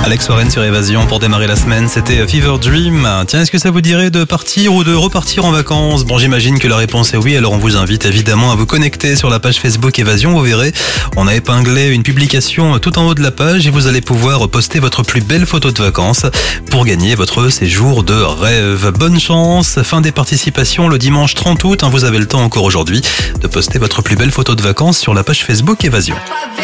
Alex Warren sur Évasion pour démarrer la semaine, c'était Fever Dream. Tiens, est-ce que ça vous dirait de partir ou de repartir en vacances? Bon, j'imagine que la réponse est oui, alors on vous invite évidemment à vous connecter sur la page Facebook Évasion. Vous verrez, on a épinglé une publication tout en haut de la page et vous allez pouvoir poster votre plus belle photo de vacances pour gagner votre séjour de rêve. Bonne chance, fin des participations le dimanche 30 août. Vous avez le temps encore aujourd'hui de poster votre plus belle photo de vacances sur la page Facebook Évasion.